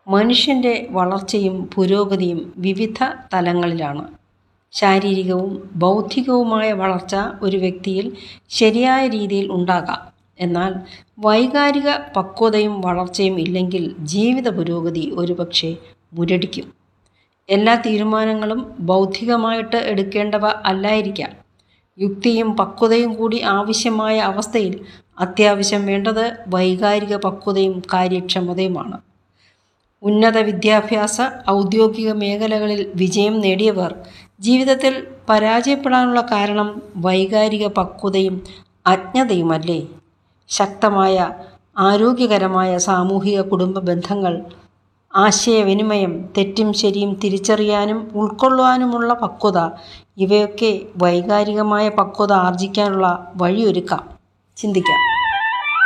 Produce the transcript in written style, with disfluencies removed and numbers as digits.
മനുഷ്യൻ്റെ വളർച്ചയും പുരോഗതിയും വിവിധ തലങ്ങളിലാണ്. ശാരീരികവും ബൗദ്ധികവുമായ വളർച്ച ഒരു വ്യക്തിയിൽ ശരിയായ രീതിയിൽ ഉണ്ടാകാം. എന്നാൽ വൈകാരിക പക്വതയും വളർച്ചയും ഇല്ലെങ്കിൽ ജീവിത പുരോഗതി ഒരുപക്ഷെ മുരടിക്കും. എല്ലാ തീരുമാനങ്ങളും ബൗദ്ധികമായിട്ട് എടുക്കേണ്ടവ അല്ലായിരിക്കാം. യുക്തിയും പക്വതയും കൂടി ആവശ്യമായ അവസ്ഥയിൽ അത്യാവശ്യം വേണ്ടത് വൈകാരിക പക്വതയും കാര്യക്ഷമതയുമാണ്. ഉന്നത വിദ്യാഭ്യാസ ഔദ്യോഗിക മേഖലകളിൽ വിജയം നേടിയവർ ജീവിതത്തിൽ പരാജയപ്പെടാനുള്ള കാരണം വൈകാരിക പക്വതയും അജ്ഞതയുമല്ലേ? ശക്തമായ ആരോഗ്യകരമായ സാമൂഹിക കുടുംബ ബന്ധങ്ങൾ, ആശയവിനിമയം, തെറ്റും ശരിയും തിരിച്ചറിയാനും ഉൾക്കൊള്ളുവാനുമുള്ള പക്വത, ഇവയൊക്കെ വൈകാരികമായ പക്വത ആർജിക്കാനുള്ള വഴിയൊരുക്കാം. ചിന്തിക്കാം.